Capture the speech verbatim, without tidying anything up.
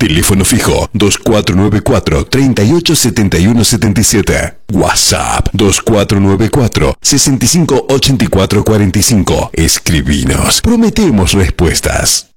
Teléfono fijo dos cuatro nueve cuatro, tres ocho siete uno siete siete. WhatsApp dos cuatro nueve cuatro, seis cinco ocho cuatro cuatro cinco. Escribinos. Prometemos respuestas.